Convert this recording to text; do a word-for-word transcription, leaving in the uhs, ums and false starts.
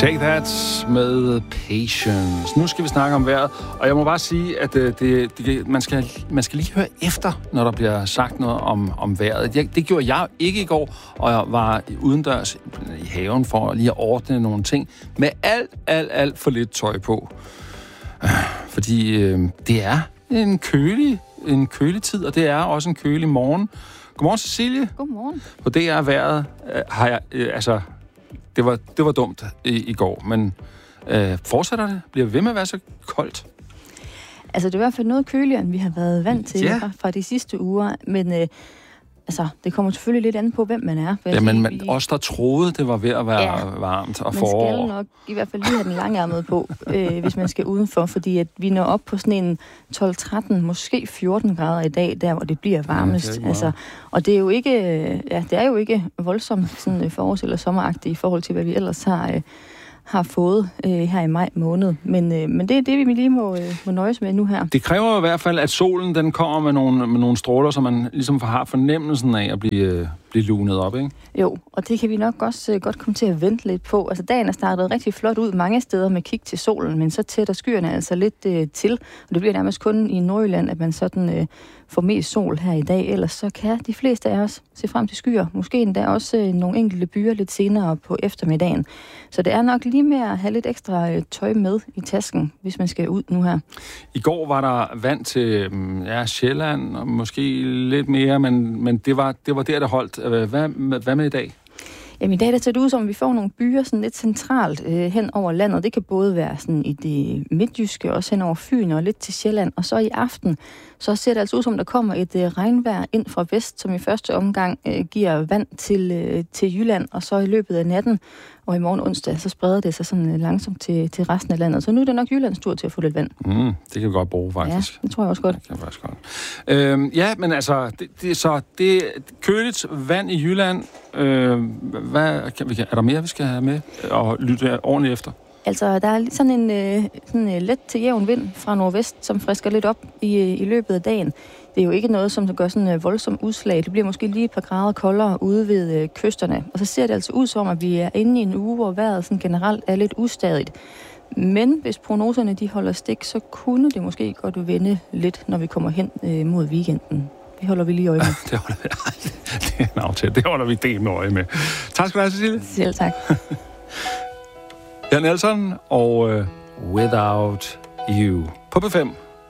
Take That med Patience. Nu skal vi snakke om vejret, og jeg må bare sige, at det, det, man, skal, man skal lige høre efter, når der bliver sagt noget om, om vejret. Jeg, det gjorde jeg ikke i går, og jeg var udendørs i haven for lige at ordne nogle ting med alt, alt, alt for lidt tøj på. Fordi øh, det er en kølig, en kølig tid, og det er også en kølig morgen. Godmorgen, Cecilie. Godmorgen. På D R Vejret øh, har jeg, øh, altså... Det var, det var dumt i, i går, men øh, fortsætter det? Bliver ved med at være så koldt? Altså, det er i hvert fald noget køligere, end vi har været vant til ja. fra, fra de sidste uger. Men øh, altså, det kommer selvfølgelig lidt an på, hvem man er. Ja, men man, os, der troede, det var ved at være ja, varmt og forår. Man skal nok i hvert fald lige have den langærmede på, øh, hvis man skal udenfor. Fordi at vi når op på sådan en tolv tretten, måske fjorten grader i dag, der hvor det bliver varmest. Ja, det altså, og det er jo ikke, ja, det er jo ikke voldsomt sådan, forårs- eller sommeragtigt i forhold til, hvad vi ellers har... Øh, har fået øh, her i maj måned. Men, øh, men det er det, vi lige må, øh, må nøjes med nu her. Det kræver i hvert fald, at solen den kommer med nogle, med nogle stråler, så man ligesom har fornemmelsen af at blive, øh, blive lunet op, ikke? Jo, og det kan vi nok også øh, godt komme til at vente lidt på. Altså, dagen er startet rigtig flot ud mange steder med kig til solen, men så tætter skyerne altså lidt øh, til. Og det bliver nærmest kun i Nordjylland, at man sådan øh, får mest sol her i dag. Ellers så kan de fleste af os se frem til skyer. Måske endda også øh, nogle enkelte byer lidt senere på eftermiddagen. Så det er nok lige med at have lidt ekstra øh, tøj med i tasken, hvis man skal ud nu her. I går var der vand til ja, Sjælland, og måske lidt mere, men, men det, var, det var der, der holdt. Hvad, hvad med i dag? Jamen i dag der ser det ud som, at vi får nogle byer sådan lidt centralt øh, hen over landet. Det kan både være sådan i det midtjyske, også hen over Fyn og lidt til Sjælland. Og så i aften, så ser det altså ud som, der kommer et øh, regnvejr ind fra vest, som i første omgang øh, giver vand til, øh, til Jylland. Og så i løbet af natten og i morgen onsdag, så spreder det sig sådan øh, langsomt til, til resten af landet. Så nu er det nok Jyllands tur til at få lidt vand. Mm, det kan vi godt bruge, faktisk. Ja, det tror jeg også godt. Det kan jeg faktisk godt. Øhm, ja, men altså, det, det, så det er køligt vand i Jylland. Øh, hvad, kan vi, er der mere, vi skal have med og lytte ordentligt efter? Altså, der er sådan en, øh, sådan en let til jævn vind fra nordvest, som frisker lidt op i, i løbet af dagen. Det er jo ikke noget, som gør sådan en voldsom udslag. Det bliver måske lige et par grader koldere ude ved øh, kysterne. Og så ser det altså ud som, at vi er inde i en uge, hvor vejret sådan generelt er lidt ustadigt. Men hvis prognoserne de holder stik, så kunne det måske godt vende lidt, når vi kommer hen øh, mod weekenden. Det holder vi lige øje med. det, holder vi, det er en aftale. Det holder vi del med øje med. Tak skal du have, Cecilie. Selv tak. Jan Nelson og uh, Without You på P fem.